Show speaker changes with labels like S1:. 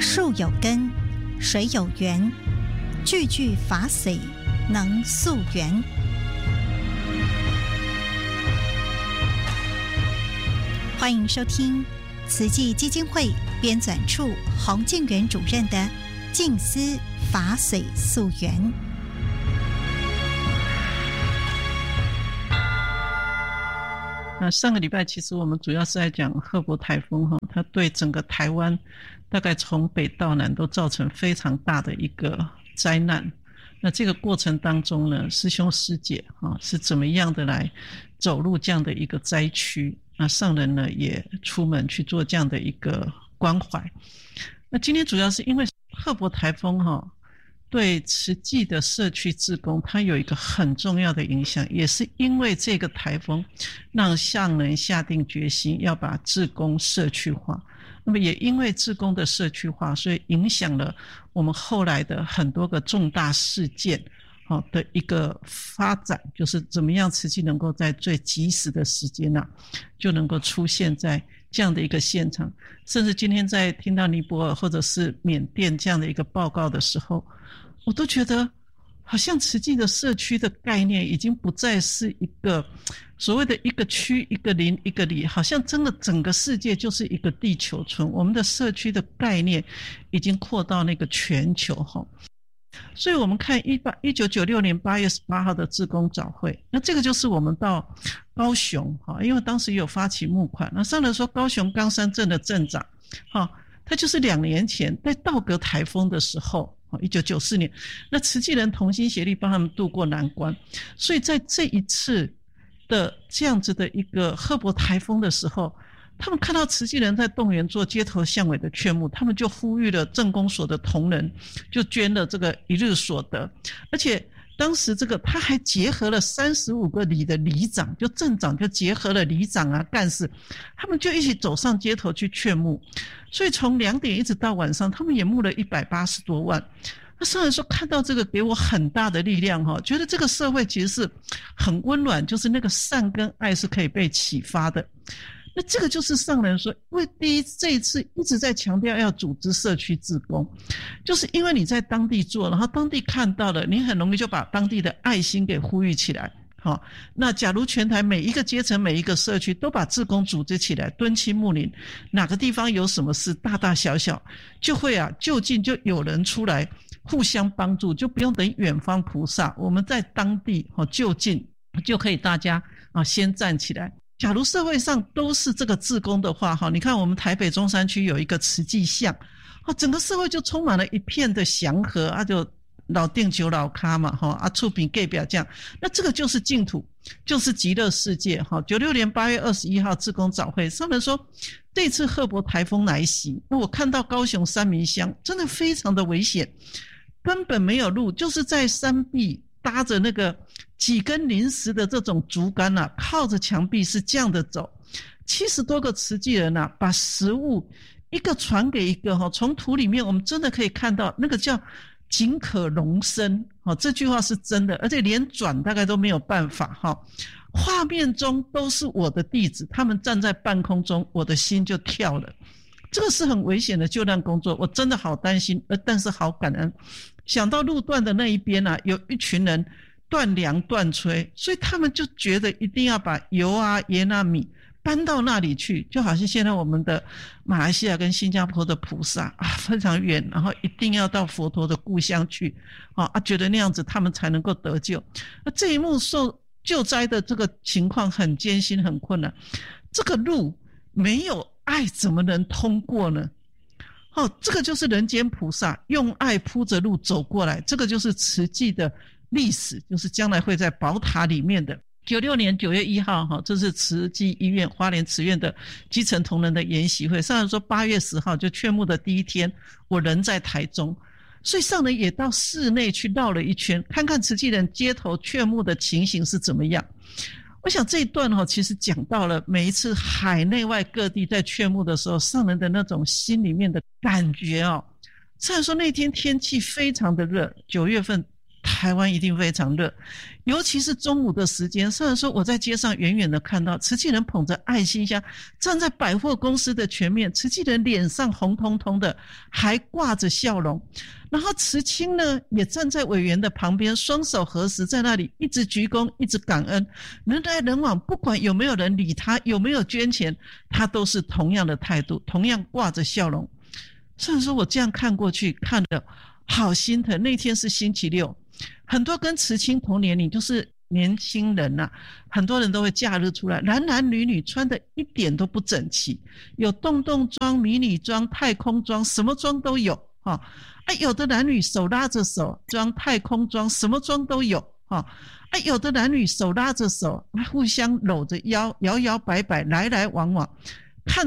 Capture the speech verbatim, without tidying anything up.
S1: 树有根，水有源，句句法髓能溯源。欢迎收听慈济基金会编纂处洪敬元主任的静思法髓溯源。
S2: 那上个礼拜其实我们主要是在讲赫伯台风，它对整个台湾大概从北到南都造成非常大的一个灾难。那这个过程当中呢，师兄师姐是怎么样的来走入这样的一个灾区，那上人呢也出门去做这样的一个关怀。那今天主要是因为赫伯台风对慈济的社区志工它有一个很重要的影响，也是因为这个台风让上人下定决心要把志工社区化。那么也因为志工的社区化，所以影响了我们后来的很多个重大事件的一个发展，就是怎么样慈济能够在最及时的时间啊，就能够出现在这样的一个现场。甚至今天在听到尼泊尔或者是缅甸这样的一个报告的时候，我都觉得好像慈济的社区的概念已经不再是一个所谓的一个区一个邻一个里，好像真的整个世界就是一个地球村，我们的社区的概念已经扩到那个全球。所以我们看一九九六年八月十八号的志工早会，那这个就是我们到高雄，因为当时有发起募款，那上来说高雄冈山镇的镇长他就是两年前在道格台风的时候一九九四年，那慈济人同心协力帮他们渡过难关。所以在这一次的这样子的一个赫伯台风的时候，他们看到慈济人在动员做街头巷尾的劝募，他们就呼吁了镇公所的同仁就捐了这个一日所得，而且当时这个他还结合了三十五个里的里长，就镇长就结合了里长啊干事，他们就一起走上街头去劝募。所以从两点一直到晚上，他们也募了一百八十多万。那上人说看到这个给我很大的力量，觉得这个社会其实是很温暖，就是那个善跟爱是可以被启发的。那这个就是上人说，因为第一这一次一直在强调要组织社区志工，就是因为你在当地做，然后当地看到了，你很容易就把当地的爱心给呼吁起来。好，那假如全台每一个阶层每一个社区都把志工组织起来，敦亲睦邻，哪个地方有什么事大大小小就会啊就近就有人出来互相帮助，就不用等远方菩萨，我们在当地就近就可以大家先站起来。假如社会上都是这个志工的话，你看我们台北中山区有一个慈济巷，整个社会就充满了一片的祥和啊，就老定酒老咖嘛，啊厝边隔壁这样，那这个就是净土，就是极乐世界。九六年八月二十一号志工早会，上面说这次赫伯台风来袭，我看到高雄三民乡真的非常的危险，根本没有路，就是在山壁搭着那个几根临时的这种竹竿啊，靠着墙壁是这样的走。七十多个慈济人啊，把食物一个传给一个，从土里面我们真的可以看到那个叫井可容身，这句话是真的，而且连转大概都没有办法。画面中都是我的弟子，他们站在半空中，我的心就跳了。这个是很危险的救难工作，我真的好担心，但是好感恩。想到路段的那一边啊，有一群人断粮断炊，所以他们就觉得一定要把油啊盐啊米搬到那里去，就好像现在我们的马来西亚跟新加坡的菩萨啊非常远，然后一定要到佛陀的故乡去啊，觉得那样子他们才能够得救。那这一幕受救灾的这个情况很艰辛很困难，这个路没有爱怎么能通过呢？哦，这个就是人间菩萨用爱铺着路走过来，这个就是慈济的历史，就是将来会在宝塔里面的。九六年九月一号，这是慈济医院花莲慈院的基层同仁的研习会。上人说八月十号就劝募的第一天，我人在台中，所以上人也到市内去绕了一圈，看看慈济人街头劝募的情形是怎么样。我想这一段其实讲到了每一次海内外各地在劝募的时候，上人的那种心里面的感觉。上人说那天天气非常的热，九月份台湾一定非常热，尤其是中午的时间。虽然说我在街上远远的看到慈济人捧着爱心箱站在百货公司的前面，慈济人脸上红彤彤的，还挂着笑容。然后慈青呢也站在委员的旁边，双手合十在那里，一直鞠躬，一直感恩，人来人往，不管有没有人理他，有没有捐钱，他都是同样的态度，同样挂着笑容。虽然说我这样看过去，看得好心疼。那天是星期六，很多跟慈青同年龄，就是年轻人啊，很多人都会假日出来，男男女女穿的一点都不整齐，有洞洞装、迷你装、太空装，什么装都有哈、哦。啊，有的男女手拉着手装太空装，什么装都有哈、哦。啊，有的男女手拉着手，互相搂着腰，摇摇摆摆，来来往往。